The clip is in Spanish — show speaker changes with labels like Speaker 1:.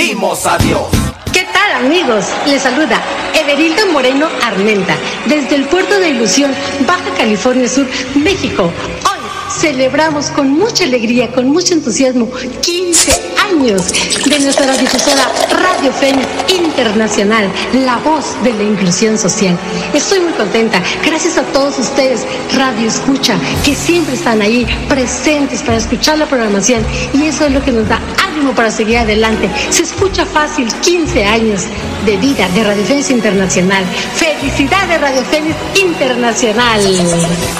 Speaker 1: decimos adiós.
Speaker 2: ¿Qué tal, amigos? Les saluda Everilda Moreno Armenta desde el Puerto de Ilusión, Baja California Sur, México. Hoy celebramos con mucha alegría, con mucho entusiasmo, 15 años de nuestra radiodifusora Radio Fénix Internacional, la voz de la inclusión social. Estoy muy contenta, gracias a todos ustedes, Radio Escucha, que siempre están ahí presentes para escuchar la programación, y eso es lo que nos da ánimo para seguir adelante. Se escucha fácil, 15 años de vida de Radio Fénix Internacional. ¡Felicidades, Radio Fénix Internacional!